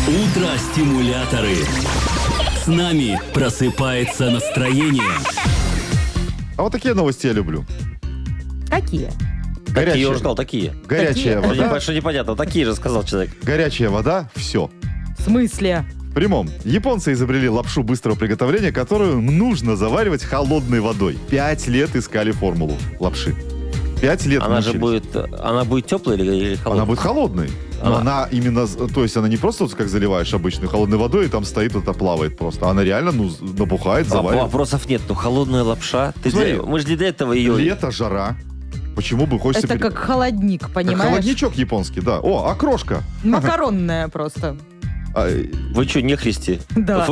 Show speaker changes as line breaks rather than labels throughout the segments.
Утро-стимуляторы. С нами просыпается настроение.
А вот такие новости я люблю.
Какие?
Горячая,
Я уже сказал, такие.
горячая вода.
Что непонятно, такие же сказал человек.
Горячая вода, все.
В смысле?
В прямом. Японцы изобрели лапшу быстрого приготовления, которую нужно заваривать холодной водой. 5 лет искали формулу лапши. 5 лет
Она же
мучились.
она будет теплая или холодная?
Она будет холодной. Но она именно, то есть она не просто вот как заливаешь обычной холодной водой, и там стоит, вот это плавает просто. Она реально, набухает, заваривает.
Вопросов нет. Ну, холодная лапша.
Смотри,
Мы же для этого ее...
Лето, жара. Почему бы хочется...
Это как холодник,
Как
понимаешь?
холодничок японский, да. О, окрошка.
Макаронная просто.
А,
Вы что, не христи?
Да.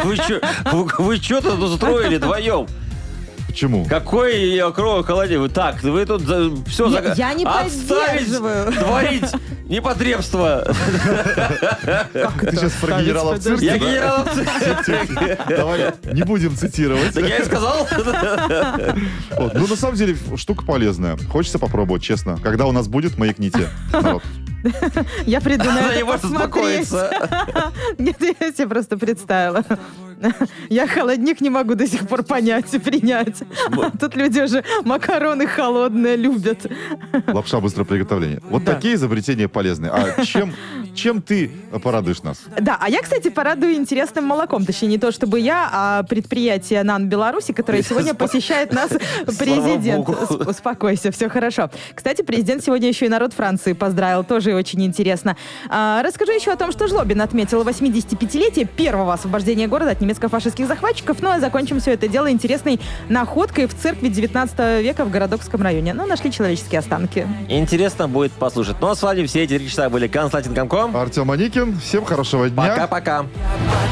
Вы что тут устроили вдвоем?
Почему?
Какой холодильник? Так, вы тут все
Я не поддерживаю.
творить непотребство.
Ты сейчас про генерала в цирке,
Я
да?
генерал в цирке.
Давай, не будем цитировать.
Так я и сказал.
Вот. Ну, на самом деле, штука полезная. Хочется попробовать, честно. Когда у нас будет, маякните, народ.
Я приду на
Она
это
не может
посмотреть.
успокоиться.
Нет, я себе просто представила. Я холодник не могу до сих пор понять и принять. А тут люди уже макароны холодные любят.
Лапша быстрого приготовления. Вот
Да.
такие изобретения полезные. А чем ты порадуешь нас?
Да, а я, кстати, порадую интересным молоком. Точнее, не то чтобы я, а предприятие НАН Беларуси, которое сегодня посещает нас президент.
Богу.
Успокойся, все хорошо. Кстати, президент сегодня еще и народ Франции поздравил. Тоже очень интересно. Расскажу еще о том, что Жлобин отметил 85-летие первого освобождения города от немецко-фашистских захватчиков. Ну, а закончим все это дело интересной находкой в церкви 19 века в Городокском районе. Ну, нашли человеческие останки.
Интересно будет послушать. Ну, а с вами все эти 3 часа были Константин Комко.
Артем Аникин. Всем хорошего дня.
Пока-пока.